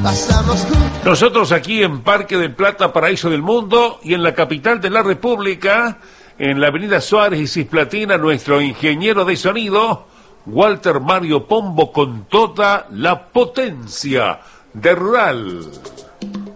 pasamos juntos. Nosotros aquí en Parque del Plata, Paraíso del Mundo, y en la capital de la República, en la avenida Suárez y Cisplatina, nuestro ingeniero de sonido, Walter Mario Pombo, con toda la potencia de Rural.